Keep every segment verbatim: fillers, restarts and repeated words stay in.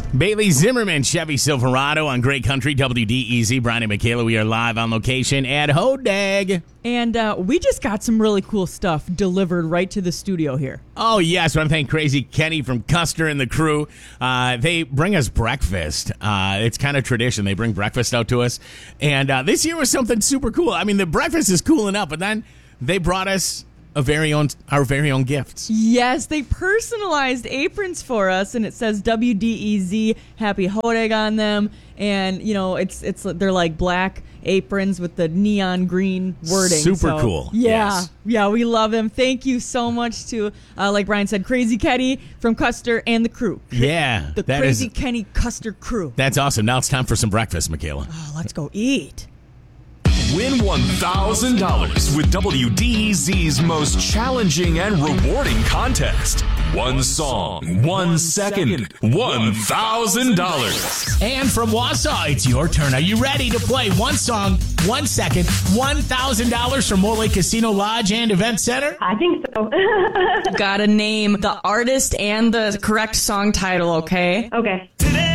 Bailey Zimmerman, Chevy Silverado on Great Country, W D E Z. Brian and Michaela, we are live on location at Hodag. And uh, we just got some really cool stuff delivered right to the studio here. Oh, yes. I want to thank Crazy Kenny from Custer and the crew. Uh, they bring us breakfast. Uh, it's kind of tradition. They bring breakfast out to us. And uh, this year was something super cool. I mean, the breakfast is cool enough, but then they brought us a very own, our very own gifts. Yes, they personalized aprons for us, and it says W D E Z Happy Hodag on them. And, you know, it's it's they're like black aprons with the neon green wording. Super so, cool. Yeah, yes. yeah, we love them. Thank you so much to, uh, like Brian said, Crazy Kenny from Custer and the crew. Yeah. The that Crazy is, Kenny Custer crew. That's awesome. Now it's time for some breakfast, Michaela. Oh, let's go eat. Win one thousand dollars with W D E Z's most challenging and rewarding contest. One song, one second, one thousand dollars. And from Wausau, it's your turn. Are you ready to play one song, one second, one thousand dollars from Mole Casino Lodge and Event Center? I think so. Gotta name the artist and the correct song title, okay? Okay.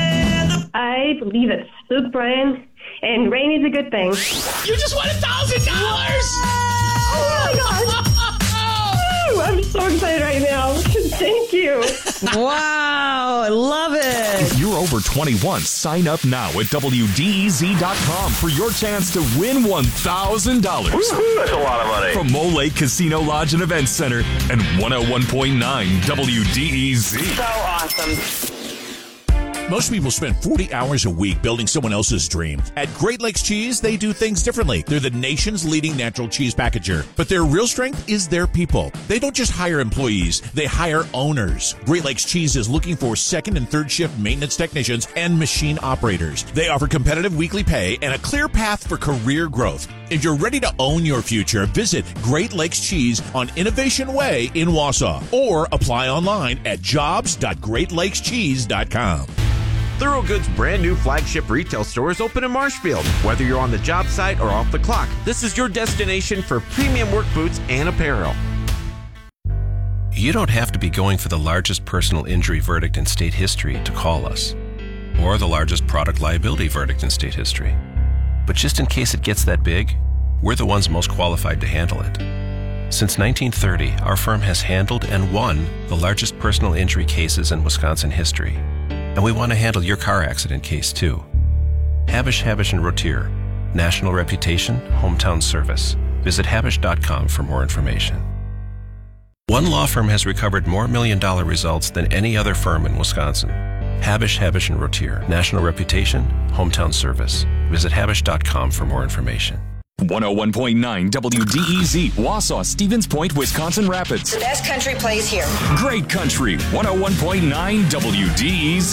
I believe it's Luke Bryan. And rain is a good thing. You just won a thousand dollars! Oh my gosh! I'm so excited right now. Thank you. Wow, I love it. If you're over twenty-one, sign up now at W D E Z dot com for your chance to win one thousand dollars. That's a lot of money. From Mole Casino Lodge and Event Center and one oh one point nine W D E Z. So awesome. Most people spend forty hours a week building someone else's dream. At Great Lakes Cheese, they do things differently. They're the nation's leading natural cheese packager. But their real strength is their people. They don't just hire employees, they hire owners. Great Lakes Cheese is looking for second and third shift maintenance technicians and machine operators. They offer competitive weekly pay and a clear path for career growth. If you're ready to own your future, visit Great Lakes Cheese on Innovation Way in Wausau or apply online at jobs dot great lakes cheese dot com. Thorogood's brand new flagship retail store is open in Marshfield. Whether you're on the job site or off the clock, this is your destination for premium work boots and apparel. You don't have to be going for the largest personal injury verdict in state history to call us, or the largest product liability verdict in state history. But just in case it gets that big, we're the ones most qualified to handle it. Since nineteen thirty, our firm has handled and won the largest personal injury cases in Wisconsin history. And we want to handle your car accident case, too. Habish, Habish and Rotier. National reputation, hometown service. Visit habish dot com for more information. One law firm has recovered more million-dollar results than any other firm in Wisconsin. Habish, Habish and Rotier. National reputation, hometown service. Visit habish dot com for more information. one oh one point nine W D E Z, Wausau, Stevens Point, Wisconsin Rapids. The best country plays here. Great Country, one oh one point nine W D E Z.